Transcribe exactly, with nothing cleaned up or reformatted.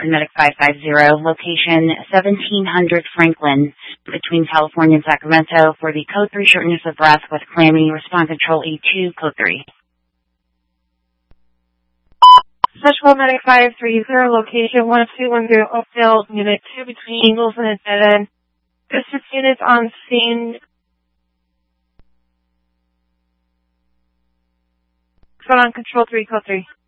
Medic five five zero, location seventeen hundred Franklin, between California and Sacramento, for the Code three shortness of breath with clammy. Respond Control E two, Code three. Central Medic five three zero, location one two one zero, Oakdale, Unit two, between Eagles and Dead End. District units on scene. Respond on Control three, Code three.